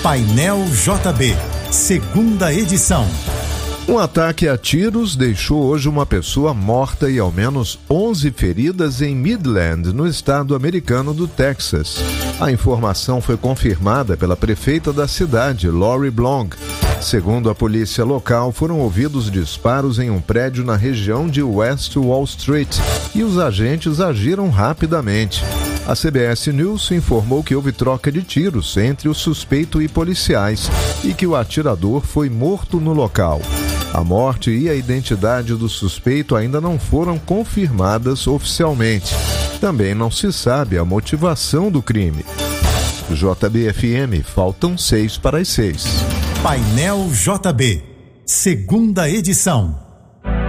Painel JB, segunda edição. Um ataque a tiros deixou hoje uma pessoa morta e ao menos 11 feridas em Midland, no estado americano do Texas. A informação foi confirmada pela prefeita da cidade, Lori Blong. Segundo a polícia local, foram ouvidos disparos em um prédio na região de West Wall Street e os agentes agiram rapidamente. A CBS News informou que houve troca de tiros entre o suspeito e policiais e que o atirador foi morto no local. A morte e a identidade do suspeito ainda não foram confirmadas oficialmente. Também não se sabe a motivação do crime. JB-FM, faltam 6 para as 6. Painel JB, segunda edição.